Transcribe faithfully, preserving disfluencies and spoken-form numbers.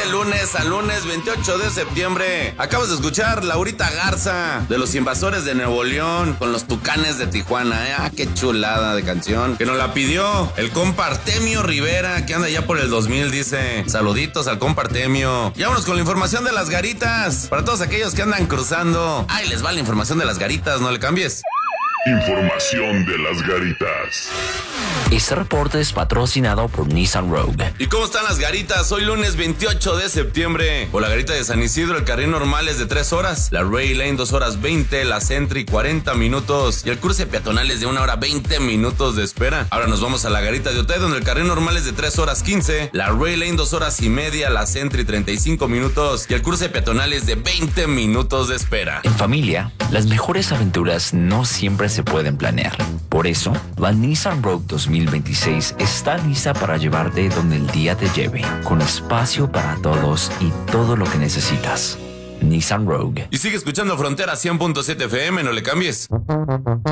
este lunes, al lunes veintiocho de septiembre. Acabas de escuchar Laurita Garza, de los Invasores de Nuevo León, con los Tucanes de Tijuana. ¿eh? Ah, qué chulada de canción. Que nos la pidió el compa Artemio Rivera, que anda ya por el dos mil, dice. Saluditos al compa Artemio. Y vámonos con la información de las garitas. Para todos aquellos que andan cruzando. Ahí les va la información de las garitas, no le cambies. Información de las garitas. Este reporte es patrocinado por Nissan Rogue. ¿Y cómo están las garitas? Hoy lunes veintiocho de septiembre. Por la garita de San Isidro, el carril normal es de tres horas. La Ray Lane dos horas veinte. La Sentry cuarenta minutos. Y el cruce peatonal es de una hora veinte minutos de espera. Ahora nos vamos a la garita de Otay, donde el carril normal es de tres horas quince. La Ray Lane dos horas y media. La Sentry treinta y cinco minutos. Y el cruce peatonal es de veinte minutos de espera. En familia, las mejores aventuras no siempre se pueden planear. Por eso, la Nissan Rogue dos mil veintiséis está lista para llevarte donde el día te lleve, con espacio para todos y todo lo que necesitas. Nissan Rogue. Y sigue escuchando Frontera cien punto siete F M, no le cambies.